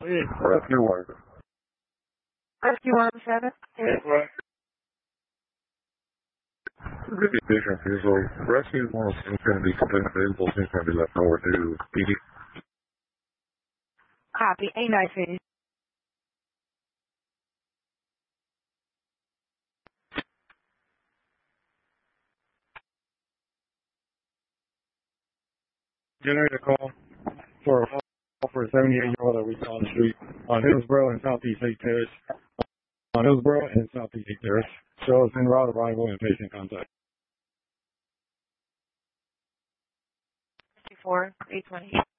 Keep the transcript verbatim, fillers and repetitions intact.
Yeah, rescue one. Rescue one seven. Right. Good efficient here, so rescue one is going to be completely available, since going to be left over to P D. Copy. A nine city. Generate a call for a call for a seventy-eight-year-old that we saw on the street on Hillsborough and Southeast eight Terrace. On Hillsborough and Southeast eight Terrace. Show us en route arrival and patient contact. Four eight twenty.